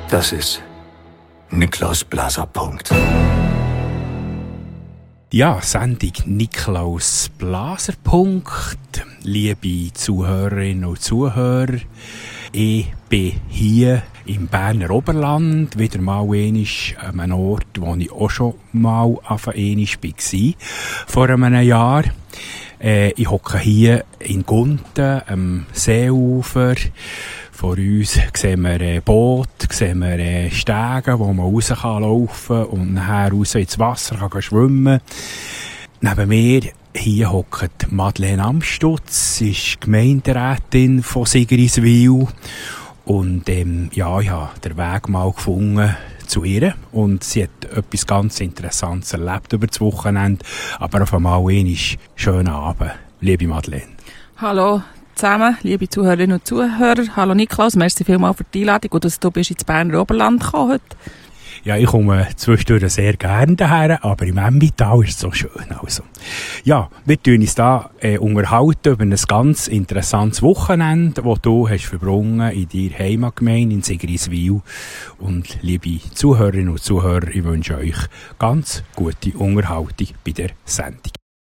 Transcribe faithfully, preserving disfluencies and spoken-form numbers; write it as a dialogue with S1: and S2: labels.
S1: Das ist Niklaus Blaser. Punkt.
S2: Ja, Sendung Niklaus Blaser. Punkt. Liebe Zuhörerinnen und Zuhörer, ich bin hier im Berner Oberland, wieder mal einmal an einem Ort, wo ich auch schon mal auf einmal war, vor einem Jahr. Äh, ich hocke hier in Gunten, am Seeufer. Vor uns sehen wir äh, Boote, sehen wir äh, Stege, wo man raus kann laufen und nachher raus ins Wasser kann schwimmen. Neben mir hier hockt Madeleine Amstutz, sie ist Gemeinderätin von Sigriswil. Und ähm, ja, ich habe den Weg mal gefunden zu ihr. Und sie hat etwas ganz Interessantes erlebt über das Wochenende. Aber auf einmal einen schönen Abend. Liebe Madeleine.
S3: Hallo zusammen, liebe Zuhörerinnen und Zuhörer. Hallo Niklaus, merci vielmals für die Einladung und dass du bist ins Berner Oberland gekommen heute.
S2: Ja, ich komme zwischendurch sehr gerne daher, aber im Emmental ist es so schön. Also. Ja, wir tun uns da äh, unterhalten über ein ganz interessantes Wochenende, das du hast verbrungen in deiner Heimatgemeinde in Sigriswil. Und liebe Zuhörerinnen und Zuhörer, ich wünsche euch ganz gute Unterhaltung bei der Sendung.